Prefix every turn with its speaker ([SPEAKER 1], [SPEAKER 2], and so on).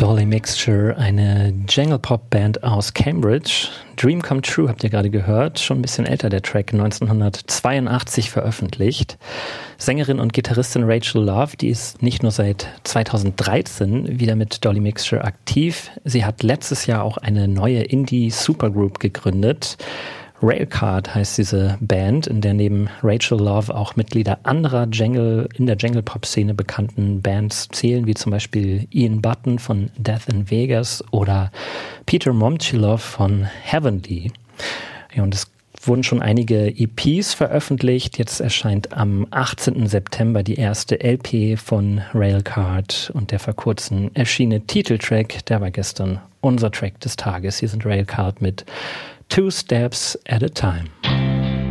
[SPEAKER 1] Dolly Mixture, eine Jangle-Pop-Band aus Cambridge. Dream Come True habt ihr gerade gehört, schon ein bisschen älter der Track, 1982 veröffentlicht. Sängerin und Gitarristin Rachel Love, die ist nicht nur seit 2013 wieder mit Dolly Mixture aktiv, sie hat letztes Jahr auch eine neue Indie-Supergroup gegründet. Railcard heißt diese Band, in der neben Rachel Love auch Mitglieder anderer in der Jangle-Pop-Szene bekannten Bands zählen, wie zum Beispiel Ian Button von Death in Vegas oder Peter Momchilov von Heavenly. Ja, und es wurden schon einige EPs veröffentlicht. Jetzt erscheint am 18. September die erste LP von Railcard und der vor kurzem erschienene Titeltrack, der war gestern unser Track des Tages. Hier sind Railcard mit Two Steps at a Time.